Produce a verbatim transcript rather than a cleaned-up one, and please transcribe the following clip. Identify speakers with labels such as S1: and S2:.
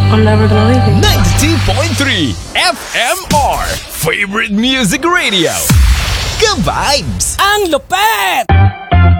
S1: I'm never gonna leave you.
S2: ninety-two point three F M R Favorite Music Radio. Ka-vibes!
S3: Ang lupet!